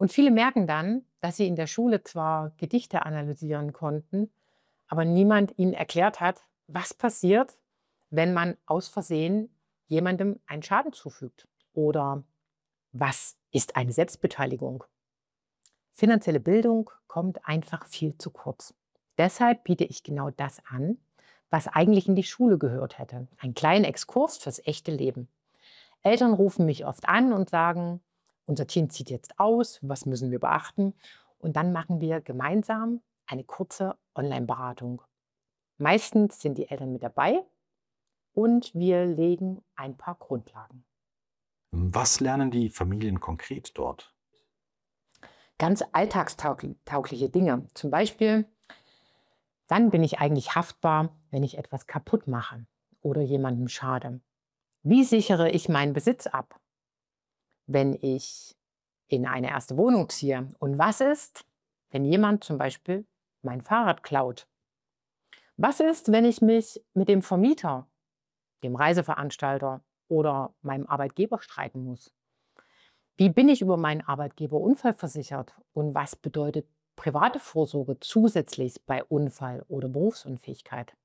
Und viele merken dann, dass sie in der Schule zwar Gedichte analysieren konnten, aber niemand ihnen erklärt hat, was passiert, wenn man aus Versehen jemandem einen Schaden zufügt. Oder was ist eine Selbstbeteiligung? Finanzielle Bildung kommt einfach viel zu kurz. Deshalb biete ich genau das an, was eigentlich in die Schule gehört hätte. Einen kleinen Exkurs fürs echte Leben. Eltern rufen mich oft an und sagen, unser Kind zieht jetzt aus, was müssen wir beachten? Und dann machen wir gemeinsam eine kurze Online-Beratung. Meistens sind die Eltern mit dabei und wir legen ein paar Grundlagen. Was lernen die Familien konkret dort? Ganz alltagstaugliche Dinge. Zum Beispiel, wann bin ich eigentlich haftbar, wenn ich etwas kaputt mache oder jemandem schade? Wie sichere ich meinen Besitz ab, wenn ich in eine erste Wohnung ziehe? Und was ist, wenn jemand zum Beispiel mein Fahrrad klaut? Was ist, wenn ich mich mit dem Vermieter, dem Reiseveranstalter oder meinem Arbeitgeber streiten muss? Wie bin ich über meinen Arbeitgeber unfallversichert? Und was bedeutet private Vorsorge zusätzlich bei Unfall oder Berufsunfähigkeit?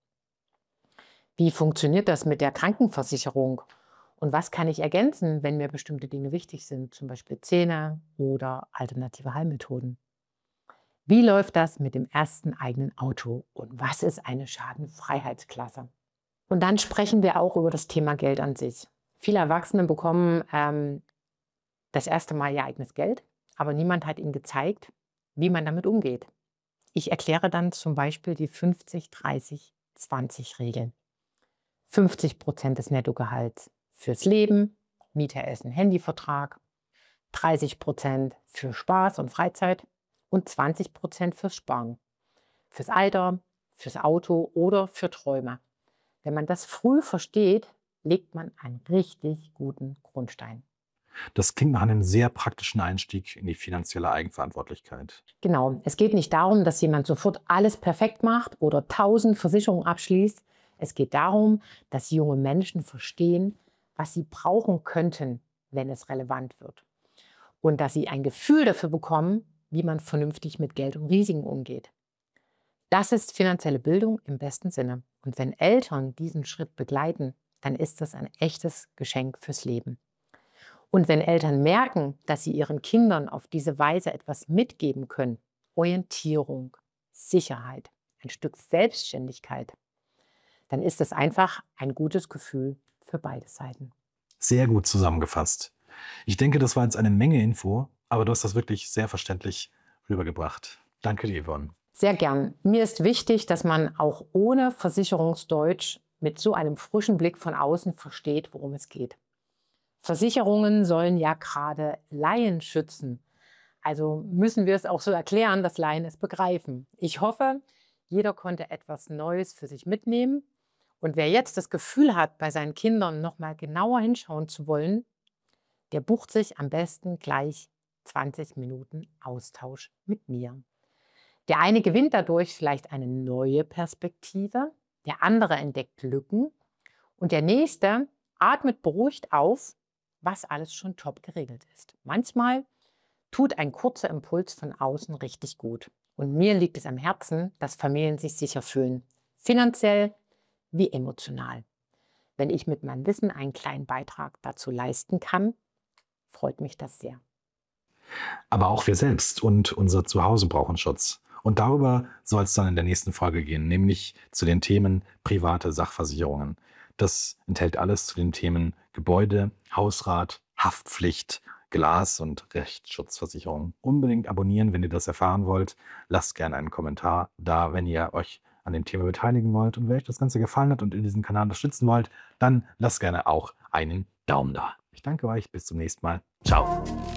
Wie funktioniert das mit der Krankenversicherung? Und was kann ich ergänzen, wenn mir bestimmte Dinge wichtig sind, zum Beispiel Zähne oder alternative Heilmethoden? Wie läuft das mit dem ersten eigenen Auto? Und was ist eine Schadenfreiheitsklasse? Und dann sprechen wir auch über das Thema Geld an sich. Viele Erwachsene bekommen das erste Mal ihr eigenes Geld, aber niemand hat ihnen gezeigt, wie man damit umgeht. Ich erkläre dann zum Beispiel die 50-30-20-Regel. 50% des Nettogehalts fürs Leben, Miete, Essen, Handyvertrag, 30% für Spaß und Freizeit und 20% fürs Sparen, fürs Alter, fürs Auto oder für Träume. Wenn man das früh versteht, legt man einen richtig guten Grundstein. Das klingt nach einem sehr praktischen Einstieg in die finanzielle Eigenverantwortlichkeit. Genau, es geht nicht darum, dass jemand sofort alles perfekt macht oder 1000 Versicherungen abschließt. Es geht darum, dass junge Menschen verstehen, was sie brauchen könnten, wenn es relevant wird. Und dass sie ein Gefühl dafür bekommen, wie man vernünftig mit Geld und Risiken umgeht. Das ist finanzielle Bildung im besten Sinne. Und wenn Eltern diesen Schritt begleiten, dann ist das ein echtes Geschenk fürs Leben. Und wenn Eltern merken, dass sie ihren Kindern auf diese Weise etwas mitgeben können, Orientierung, Sicherheit, ein Stück Selbstständigkeit, dann ist das einfach ein gutes Gefühl für beide Seiten. Sehr gut zusammengefasst. Ich denke, das war jetzt eine Menge Info, aber du hast das wirklich sehr verständlich rübergebracht. Danke dir, Yvonne. Sehr gern. Mir ist wichtig, dass man auch ohne Versicherungsdeutsch mit so einem frischen Blick von außen versteht, worum es geht. Versicherungen sollen ja gerade Laien schützen. Also müssen wir es auch so erklären, dass Laien es begreifen. Ich hoffe, jeder konnte etwas Neues für sich mitnehmen. Und wer jetzt das Gefühl hat, bei seinen Kindern noch mal genauer hinschauen zu wollen, der bucht sich am besten gleich 20 Minuten Austausch mit mir. Der eine gewinnt dadurch vielleicht eine neue Perspektive, der andere entdeckt Lücken und der nächste atmet beruhigt auf, was alles schon top geregelt ist. Manchmal tut ein kurzer Impuls von außen richtig gut. Und mir liegt es am Herzen, dass Familien sich sicher fühlen, finanziell wie emotional. Wenn ich mit meinem Wissen einen kleinen Beitrag dazu leisten kann, freut mich das sehr. Aber auch wir selbst und unser Zuhause brauchen Schutz. Und darüber soll es dann in der nächsten Folge gehen, nämlich zu den Themen private Sachversicherungen. Das enthält alles zu den Themen Gebäude, Hausrat, Haftpflicht, Glas- und Rechtsschutzversicherung. Unbedingt abonnieren, wenn ihr das erfahren wollt. Lasst gerne einen Kommentar da, wenn ihr euch an dem Thema beteiligen wollt. Und wenn euch das Ganze gefallen hat und ihr diesen Kanal unterstützen wollt, dann lasst gerne auch einen Daumen da. Ich danke euch, bis zum nächsten Mal. Ciao.